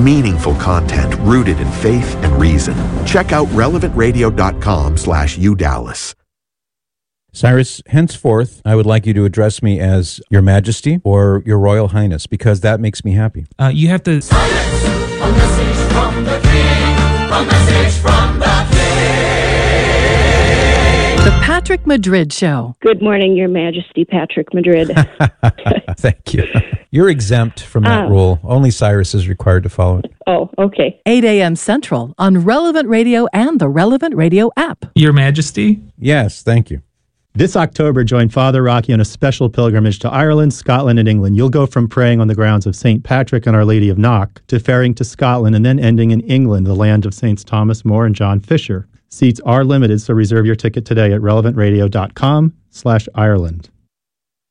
meaningful content rooted in faith and reason. Check out relevantradio.com/UDallas. Cyrus, henceforth, I would like you to address me as Your Majesty or Your Royal Highness, because that makes me happy. You have to... Silence! A message from the King! A message from the King! The Patrick Madrid Show. Good morning, Your Majesty, Patrick Madrid. Thank you. You're exempt from that rule. Only Cyrus is required to follow it. Oh, okay. 8 a.m. Central on Relevant Radio and the Relevant Radio app. Your Majesty? Yes, thank you. This October, join Father Rocky on a special pilgrimage to Ireland, Scotland, and England. You'll go from praying on the grounds of St. Patrick and Our Lady of Knock to ferrying to Scotland and then ending in England, the land of Saints Thomas More and John Fisher. Seats are limited, so reserve your ticket today at relevantradio.com/Ireland.